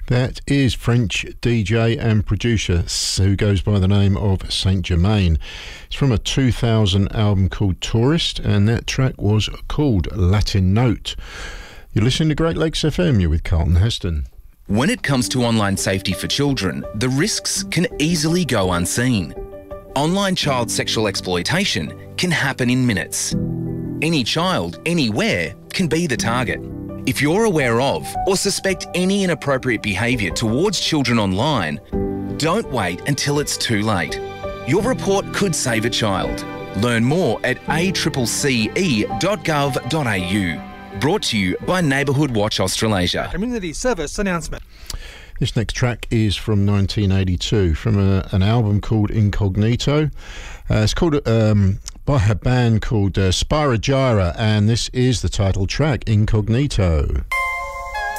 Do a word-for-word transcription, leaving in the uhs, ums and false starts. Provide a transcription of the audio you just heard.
That is French D J and producer who goes by the name of Saint Germain. It's from a two thousand album called Tourist, and that track was called Latin Note. You're listening to Great Lakes F M. You're with Carlton Heston. When it comes to online safety for children, the risks can easily go unseen. Online child sexual exploitation can happen in minutes. Any child, anywhere, can be the target. If you're aware of or suspect any inappropriate behaviour towards children online, don't wait until it's too late. Your report could save a child. Learn more at a c c c e dot gov dot a u. Brought to you by Neighbourhood Watch Australasia. Community service announcement. This next track is from nineteen eighty-two, from a, an album called Incognito. Uh, it's called um, by a band called uh, Spyra Gyra, and this is the title track, Incognito.